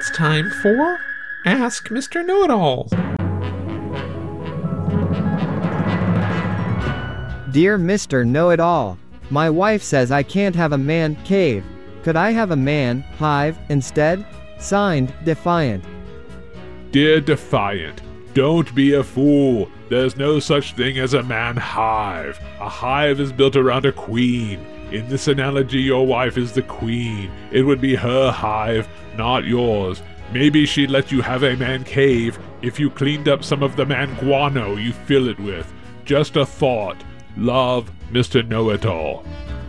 It's time for Ask Mr. Know-It-All. Dear Mr. Know-It-All, my wife says I can't have a man cave. Could I have a man hive instead? Signed, Defiant. Dear Defiant, don't be a fool. There's no such thing as a man hive. A hive is built around a queen. In this analogy, your wife is the queen. It would be her hive, not yours. Maybe she'd let you have a man cave if you cleaned up some of the man guano you fill it with. Just a thought. Love, Mr. Know-It-All.